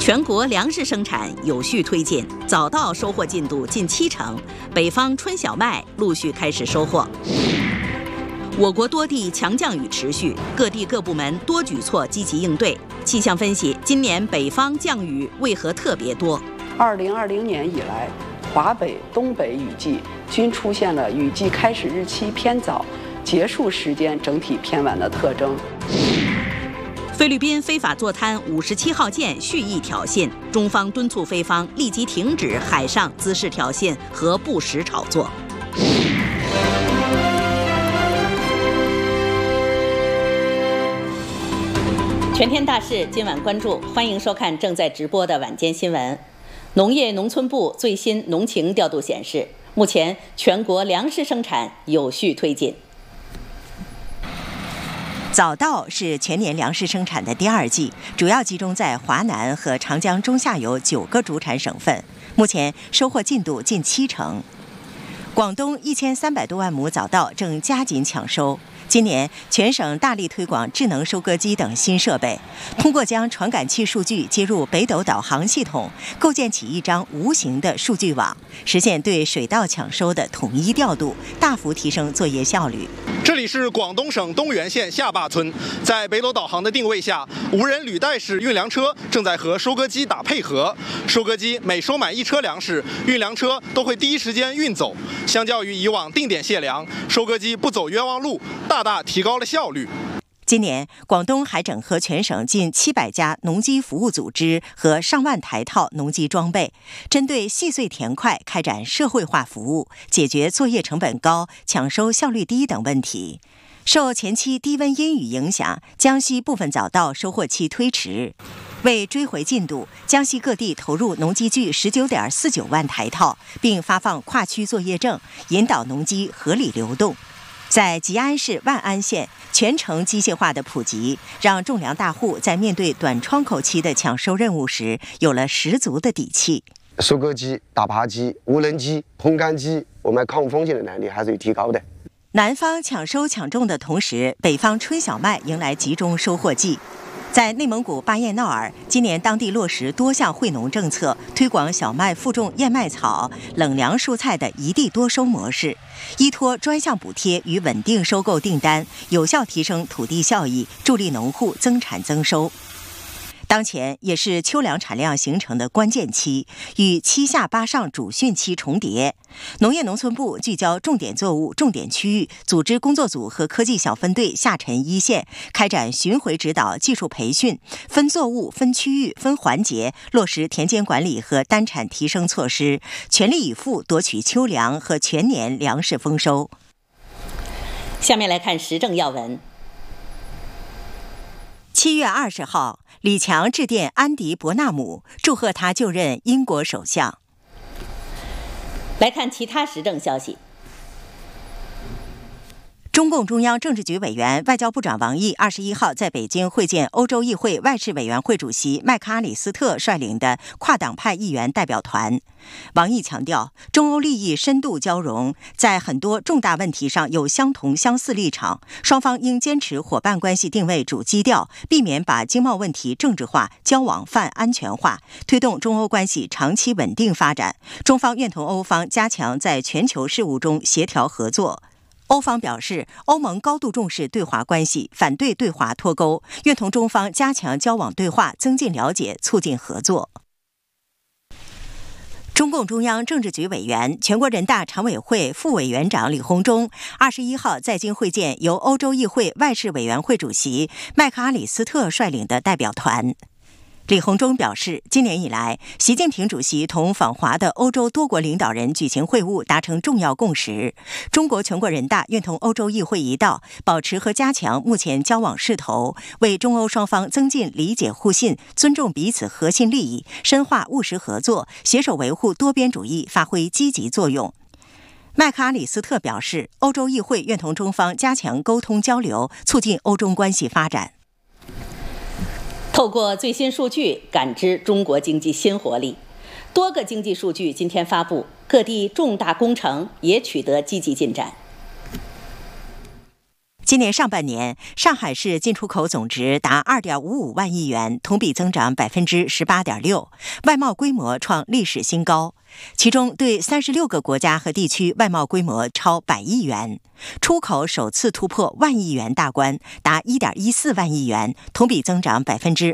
全国粮食生产有序推进，早稻收获进度近70%，北方春小麦陆续开始收获。我国多地强降雨持续，各地各部门多举措积极应对。气象分析，今年北方降雨为何特别多 ？2020年以来，华北、东北雨季均出现了雨季开始日期偏早、结束时间整体偏晚的特征。 菲律宾非法坐滩57号舰蓄意挑衅，中方敦促菲方立即停止海上滋事挑衅和不实炒作。全天大事今晚关注，欢迎收看正在直播的晚间新闻。农业农村部最新农情调度显示，目前全国粮食生产有序推进。早稻是全年粮食生产的第2季，主要集中在华南和长江中下游9个主产省份，目前收获进度近70%。广东1300多万亩早稻正加紧抢收。今年全省大力推广智能收割机等新设备，通过将传感器数据接入北斗导航系统，构建起一张无形的数据网，实现对水稻抢收的统一调度，大幅提升作业效率。 这里是广东省东源县下坝村，在北斗导航的定位下，无人履带式运粮车正在和收割机打配合。收割机每收满1车粮食，运粮车都会第一时间运走。相较于以往定点卸粮，收割机不走冤枉路，大大提高了效率。 今年，广东还整合全省近700家农机服务组织和上万台套农机装备，针对细碎田块开展社会化服务，解决作业成本高、抢收效率低等问题。受前期低温阴雨影响，江西部分早稻收获期推迟。为追回进度，江西各地投入农机具19.49万台套，并发放跨区作业证，引导农机合理流动。在吉安市万安县，全程机械化的普及，让种粮大户在面对短窗口期的抢收任务时，有了十足的底气。 收割机、打耙机、无人机、烘干机，我们抗风险的能力还是有提高的。 南方抢收抢种的同时，北方春小麦迎来集中收获季。在内蒙古巴彦淖尔，今年当地落实多项惠农政策，推广小麦附种燕麦草、冷粮蔬菜的一地多收模式，依托专项补贴与稳定收购订单，有效提升土地效益，助力农户增产增收。当前也是秋粮产量形成的关键期，与7下8上主汛期重叠。农业农村部聚焦重点作物、重点区域，组织工作组和科技小分队下沉一线，开展巡回指导、技术培训，分作物、分区域、分环节，落实田间管理和单产提升措施，全力以赴夺取秋粮和全年粮食丰收。下面来看时政要闻。7月20号，李强致电安迪·伯纳姆，祝贺他就任英国首相。来看其他时政消息。中共中央政治局委员、外交部长王毅21号在北京会见欧洲议会外事委员会主席麦克阿里斯特率领的跨党派议员代表团。王毅强调，中欧利益深度交融，在很多重大问题上有相同相似立场，双方应坚持伙伴关系定位主基调，避免把经贸问题政治化、交往泛安全化，推动中欧关系长期稳定发展。中方愿同欧方加强在全球事务中协调合作。欧方表示，欧盟高度重视对华关系，反对对华脱钩，愿同中方加强交往对话，增进了解，促进合作。中共中央政治局委员、全国人大常委会副委员长李鸿忠21号在京会见由欧洲议会外事委员会主席麦克阿里斯特率领的代表团。李鸿忠表示，今年以来，习近平主席同访华的欧洲多国领导人举行会晤，达成重要共识。中国全国人大愿同欧洲议会一道，保持和加强目前交往势头，为中欧双方增进理解互信、尊重彼此核心利益、深化务实合作、携手维护多边主义发挥积极作用。麦克阿里斯特表示，欧洲议会愿同中方加强沟通交流，促进欧中关系发展。透过最新数据感知中国经济新活力，多个经济数据今天发布，各地重大工程也取得积极进展。 今年上半年，上海市进出口总值达2.55万亿元，同比增长18.6%，外贸规模创历史新高。其中，对36个国家和地区外贸规模超100亿元，出口首次突破1万亿元大关，达1.14万亿元，同比增长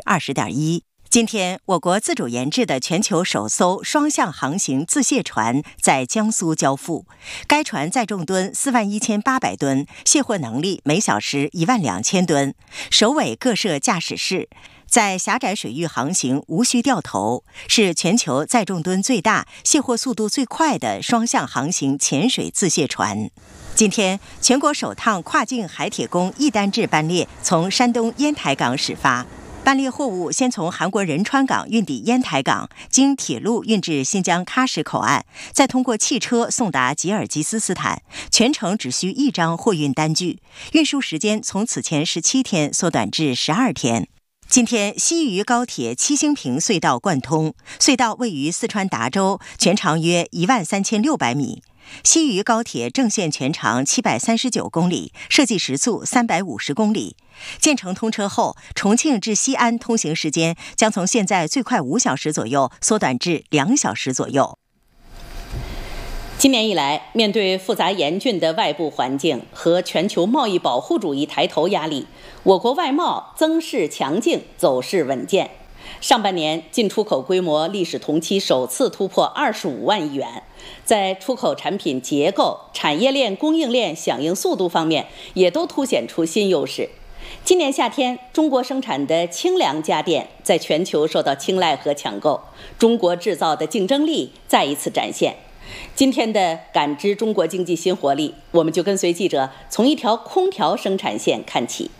20.1%。今天，我国自主研制的全球首艘双向航行自卸船在江苏交付。该船载重吨41800吨，卸货能力每小时12000吨，首尾各设驾驶室，在狭窄水域航行无需掉头，是全球载重吨最大、卸货速度最快的双向航行潜水自卸船。今天，全国首趟跨境海铁工一单制班列从山东烟台港始发。班列货物先从韩国仁川港运抵烟台港，经铁路运至新疆喀什口岸，再通过汽车送达吉尔吉斯斯坦，全程只需1张货运单据，运输时间从此前17天缩短至12天。今天，西渝高铁七星坪隧道贯通，隧道位于四川达州，全长约13600米。西渝高铁正线全长739公里，设计时速350公里。建成通车后，重庆至西安通行时间将从现在最快5小时左右缩短至2小时左右。 今年以来，面对复杂严峻的外部环境和全球贸易保护主义抬头压力，我国外贸增势强劲，走势稳健。上半年进出口规模历史同期首次突破25万亿元，在出口产品结构、产业链、供应链响应速度方面，也都凸显出新优势。今年夏天，中国生产的清凉家电在全球受到青睐和抢购，中国制造的竞争力再一次展现。今天的感知中国经济新活力，我们就跟随记者从一条空调生产线看起。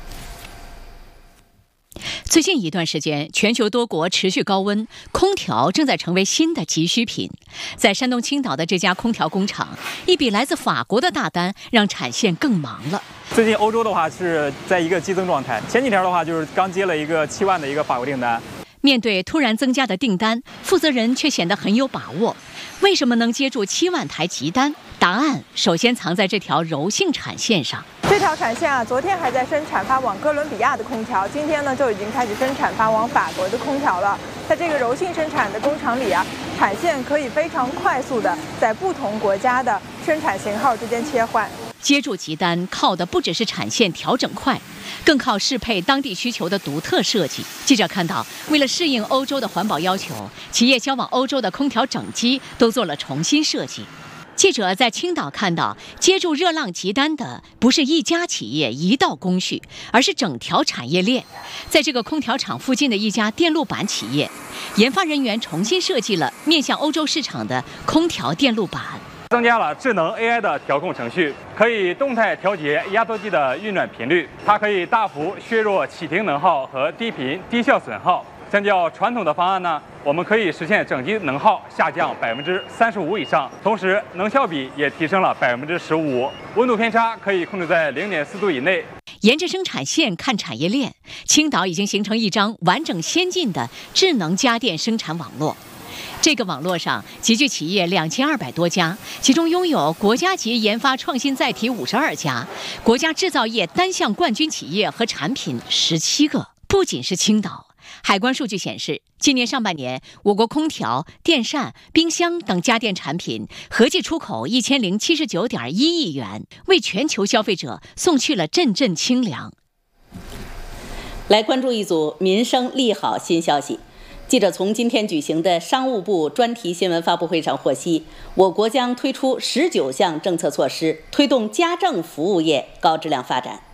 最近一段时间，全球多国持续高温，空调正在成为新的急需品。在山东青岛的这家空调工厂，一笔来自法国的大单让产线更忙了。 最近欧洲的话是在一个激增状态，前几天的话就是刚接了一个7万的一个法国订单。 面对突然增加的订单，负责人却显得很有把握。为什么能接住7万台急单？答案首先藏在这条柔性产线上。 这条产线昨天还在生产发往哥伦比亚的空调，今天呢就已经开始生产发往法国的空调了。在这个柔性生产的工厂里产线可以非常快速的在不同国家的生产型号之间切换。 接住急单靠的不只是产线调整快，更靠适配当地需求的独特设计。记者看到，为了适应欧洲的环保要求，企业销往欧洲的空调整机都做了重新设计。记者在青岛看到，接住热浪急单的不是一家企业一道工序，而是整条产业链。在这个空调厂附近的一家电路板企业，研发人员重新设计了面向欧洲市场的空调电路板， 增加了智能 AI 的调控程序，可以动态调节压缩机的运转频率，它可以大幅削弱启停能耗和低频低效损耗。相较传统的方案呢，我们可以实现整机能耗下降35%以上，同时能效比也提升了15%，温度偏差可以控制在0.4度以内。 沿着生产线看产业链，青岛已经形成一张完整先进的智能家电生产网络。这个网络上集聚企业2200多家，其中拥有国家级研发创新载体52家，国家制造业单项冠军企业和产品17个。不仅是青岛，海关数据显示，今年上半年，我国空调、电扇、冰箱等家电产品合计出口1079.1亿元，为全球消费者送去了阵阵清凉。 来关注一组民生利好新消息。记者从今天举行的商务部专题新闻发布会上获悉，我国将推出19项政策措施，推动家政服务业高质量发展。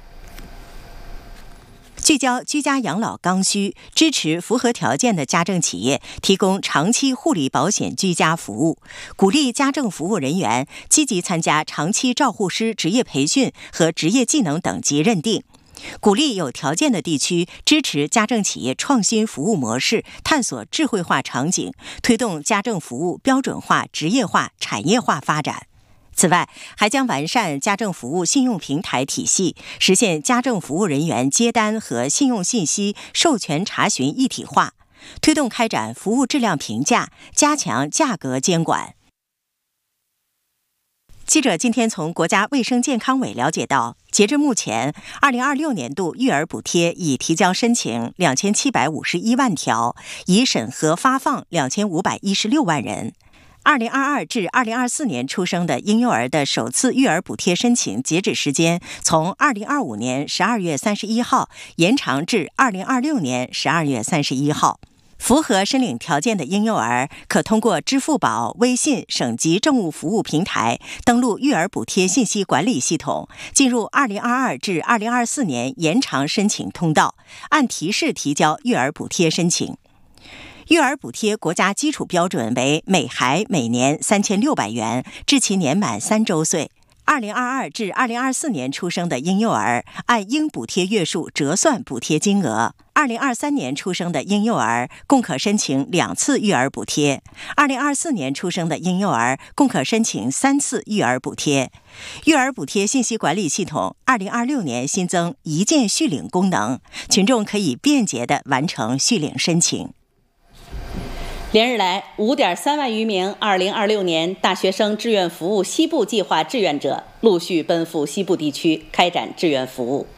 聚焦居家养老刚需，支持符合条件的家政企业提供长期护理保险居家服务，鼓励家政服务人员积极参加长期照护师职业培训和职业技能等级认定，鼓励有条件的地区支持家政企业创新服务模式，探索智慧化场景，推动家政服务标准化、职业化、产业化发展。此外，还将完善家政服务信用平台体系，实现家政服务人员接单和信用信息授权查询一体化，推动开展服务质量评价，加强价格监管。 记者今天从国家卫生健康委了解到，截至目前，2026年度育儿补贴已提交申请2751万条，已审核发放2516万人。2022至2024年出生的婴幼儿的首次育儿补贴申请截止时间从2025年12月31号延长至2026年12月31号。符合申领条件的婴幼儿可通过支付宝、微信省级政务服务平台登录育儿补贴信息管理系统，进入2022至2024年延长申请通道，按提示提交育儿补贴申请。育儿补贴国家基础标准为每孩每年3600元，至其年满3周岁。2022至2024年出生的婴幼儿按应补贴月数折算补贴金额。2023年出生的婴幼儿共可申请2次育儿补贴，2024年出生的婴幼儿共可申请3次育儿补贴。育儿补贴信息管理系统2026年新增一键续领功能，群众可以便捷地完成续领申请。 连日来，5.3万余名2026年大学生志愿服务西部计划志愿者陆续奔赴西部地区开展志愿服务。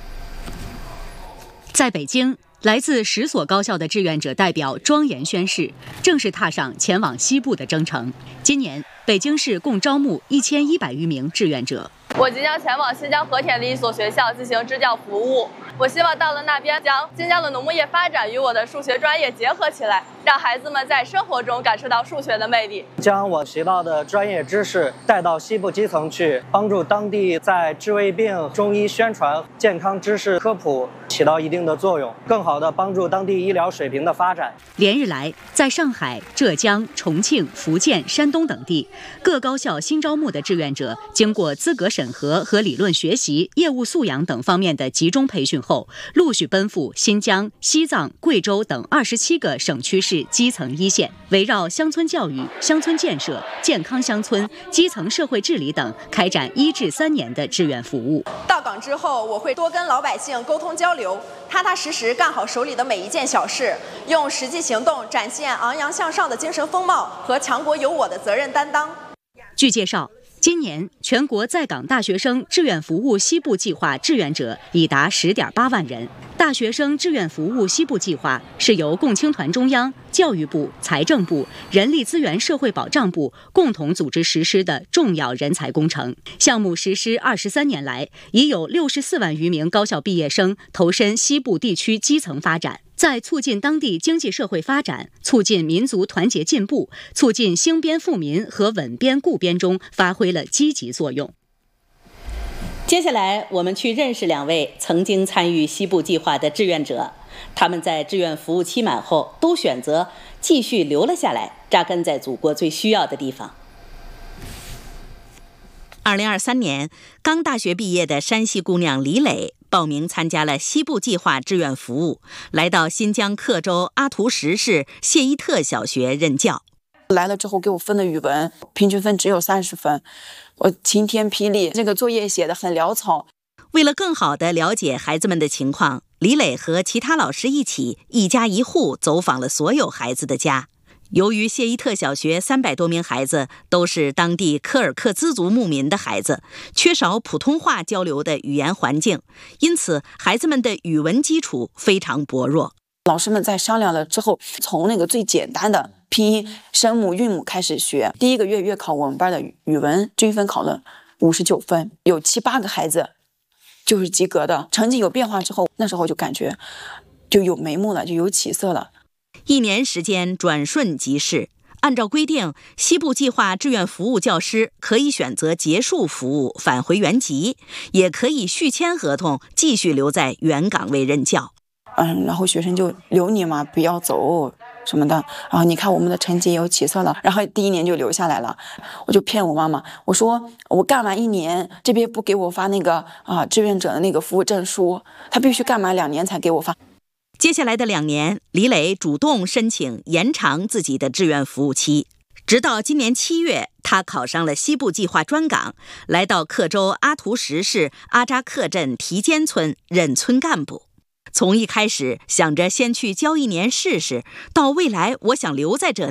在北京，来自10所高校的志愿者代表庄严宣誓，正式踏上前往西部的征程。今年，北京市共招募1100余名志愿者。 我即将前往新疆和田的一所学校进行支教服务。我希望到了那边，将新疆的农牧业发展与我的数学专业结合起来，让孩子们在生活中感受到数学的魅力。 将我学到的专业知识带到西部基层去，帮助当地在治胃病、中医宣传、健康知识科普起到一定的作用，更好地帮助当地医疗水平的发展。 连日来，在上海、浙江、重庆、福建、山东等地各高校新招募的志愿者，经过资格审核和理论学习、业务素养等方面的集中培训后，陆续奔赴新疆、西藏、贵州等27个省区市基层一线，围绕乡村教育、乡村建设、健康乡村、基层社会治理等，开展1至3年的志愿服务。 到岗之后，我会多跟老百姓沟通交流，踏踏实实干好手里的每一件小事，用实际行动展现昂扬向上的精神风貌和强国有我的责任担当。 据介绍，今年全国在岗大学生志愿服务西部计划志愿者已达10.8万人。大学生志愿服务西部计划是由共青团中央、教育部、财政部、人力资源社会保障部共同组织实施的重要人才工程。项目实施23年来，已有64万余名高校毕业生投身西部地区基层发展，在促进当地经济社会发展、促进民族团结进步、促进兴边富民和稳边固边中发挥了积极作用。 接下来，我们去认识2位曾经参与西部计划的志愿者。他们在志愿服务期满后，都选择继续留了下来，扎根在祖国最需要的地方。2023年，刚大学毕业的山西姑娘李磊报名参加了西部计划志愿服务，来到新疆克州阿图什市谢依特小学任教。 来了之后给我分的语文平均分只有30分，我晴天霹雳，这个作业写得很潦草。 为了更好地了解孩子们的情况，李磊和其他老师一起一家一户走访了所有孩子的家。由于谢依特小学300多名孩子都是当地柯尔克孜族牧民的孩子，缺少普通话交流的语言环境，因此孩子们的语文基础非常薄弱。 老师们在商量了之后，从那个最简单的拼音、声母、韵母开始学。第1个月月考，我们班的语文均分考了59分，有7、8个孩子就是及格的。成绩有变化之后，那时候就感觉就有眉目了，就有起色了。 1年时间转瞬即逝，按照规定，西部计划志愿服务教师可以选择结束服务返回原籍，也可以续签合同继续留在原岗位任教。 然后学生就留你嘛，不要走什么的。然后你看我们的成绩也有起色了，然后第1年就留下来了。我就骗我妈妈，我说我干完1年，这边不给我发那个志愿者的那个服务证书，他必须干满2年才给我发。 接下来的2年，李磊主动申请延长自己的志愿服务期，直到今年7月，他考上了西部计划专岗，来到克州阿图什市阿扎克镇提坚村任村干部。从一开始想着先去教1年试试，到未来我想留在这里，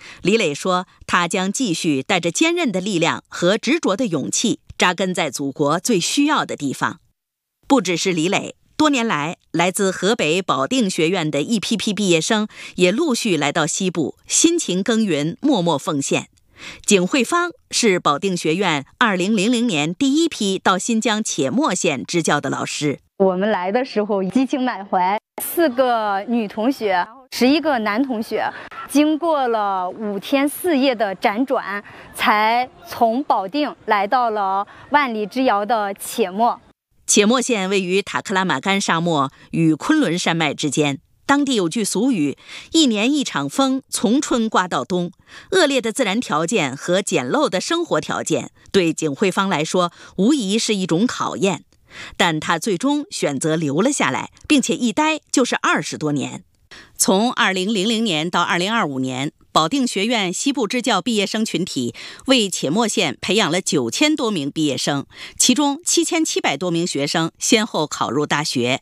李磊说，他将继续带着坚韧的力量和执着的勇气，扎根在祖国最需要的地方。不只是李磊，多年来，来自河北保定学院的一批批毕业生也陆续来到西部，辛勤耕耘，默默奉献。景慧芳是保定学院2000年第一批到新疆且末县支教的老师。 我们来的时候激情满怀，4个女同学，11个男同学，经过了5天4夜的辗转，才从保定来到了万里之遥的且末。 且末县位于塔克拉玛干沙漠与昆仑山脉之间，当地有句俗语：一年一场风，从春刮到冬。恶劣的自然条件和简陋的生活条件对景慧芳来说无疑是一种考验，但她最终选择留了下来，并且一待就是20多年。从2000年到2025年，保定学院西部支教毕业生群体为且末县培养了9000多名毕业生，其中7700多名学生先后考入大学。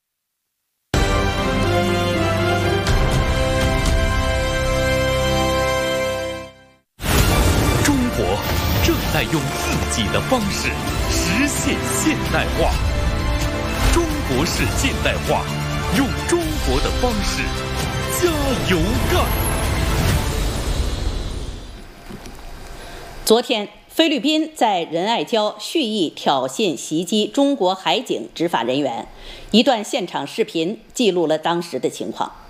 中国正在用自己的方式实现现代化。中国式现代化，用中国的方式加油干！ 昨天，菲律宾在仁爱礁蓄意挑衅袭击中国海警执法人员，一段现场视频记录了当时的情况。